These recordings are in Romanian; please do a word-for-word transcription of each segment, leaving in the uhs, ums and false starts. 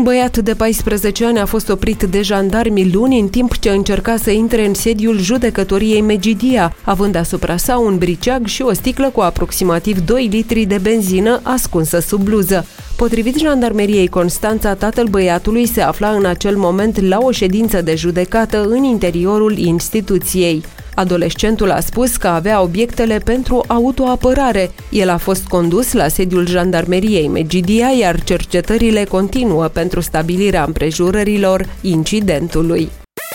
Un băiat de paisprezece ani a fost oprit de jandarmi luni în timp ce încerca să intre în sediul judecătoriei Megidia, având asupra sa un briceag și o sticlă cu aproximativ doi litri de benzină ascunsă sub bluză. Potrivit Jandarmeriei Constanța, tatăl băiatului se afla în acel moment la o ședință de judecată în interiorul instituției. Adolescentul a spus că avea obiectele pentru autoapărare. El a fost condus la sediul Jandarmeriei Megidia, iar cercetările continuă pentru stabilirea împrejurărilor incidentului.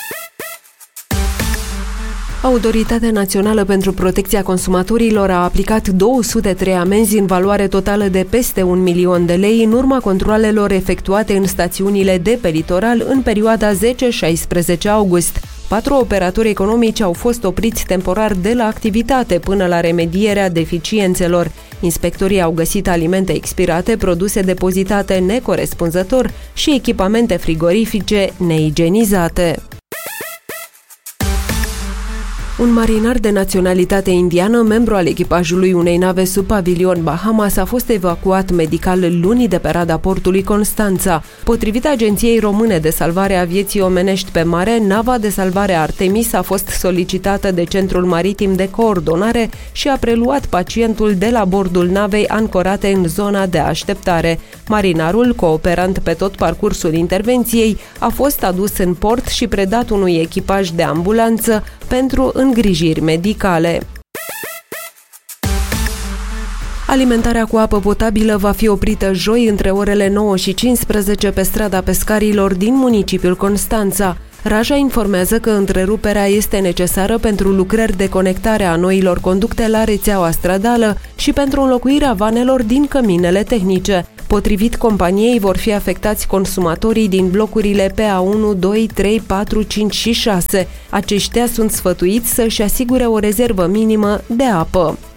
Autoritatea Națională pentru Protecția Consumatorilor a aplicat două sute trei amenzi în valoare totală de peste un milion de lei în urma controalelor efectuate în stațiunile de pe litoral în perioada zece șaisprezece august. Patru operatori economici au fost opriți temporar de la activitate până la remedierea deficiențelor. Inspectorii au găsit alimente expirate, produse depozitate necorespunzător și echipamente frigorifice neigienizate. Un marinar de naționalitate indiană, membru al echipajului unei nave sub pavilion Bahamas, a fost evacuat medical luni de pe rada portului Constanța. Potrivit Agenției Române de Salvare a Vieții Omenești pe Mare, nava de salvare Artemis a fost solicitată de Centrul Maritim de Coordonare și a preluat pacientul de la bordul navei ancorate în zona de așteptare. Marinarul, cooperant pe tot parcursul intervenției, a fost adus în port și predat unui echipaj de ambulanță pentru îngrijiri medicale. Alimentarea cu apă potabilă va fi oprită joi între orele nouă și cincisprezece pe strada Pescarilor din municipiul Constanța. Raja informează că întreruperea este necesară pentru lucrări de conectare a noilor conducte la rețeaua stradală și pentru înlocuirea vanelor din căminele tehnice. Potrivit companiei, vor fi afectați consumatorii din blocurile P A unu, doi, trei, patru, cinci și șase. Aceștia sunt sfătuiți să-și asigure o rezervă minimă de apă.